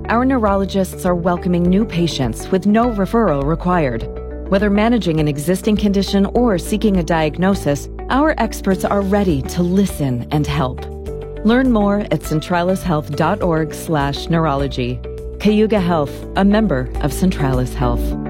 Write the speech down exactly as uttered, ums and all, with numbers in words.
Our neurologists are welcoming new patients with no referral required. Whether managing an existing condition or seeking a diagnosis, our experts are ready to listen and help. Learn more at centralishealth.org slash neurology. Cayuga Health, a member of Centralis Health.